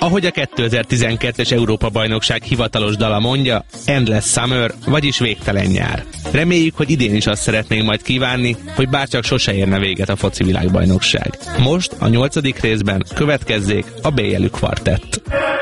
Ahogy a 2012-es Európa-bajnokság hivatalos dala mondja, Endless Summer, vagyis végtelen nyár. Reméljük, hogy idén is azt szeretnénk majd kívánni, hogy bárcsak sose érne véget a foci világbajnokság. Most a 8. részben következzék a BLU kvartett.